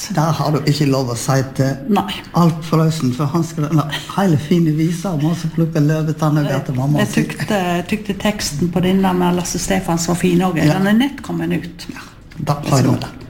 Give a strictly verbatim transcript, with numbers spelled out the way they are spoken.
Der har du ikke lov å si til Nei. Alf Prøysen, for han skrev en hele fine viser om han som plukker løvetanner til mamma. Jeg tykte, tykte teksten på denne med Lasse Stefans var fin også. Ja. Den er nett kommet ut. Ja, da har vi det.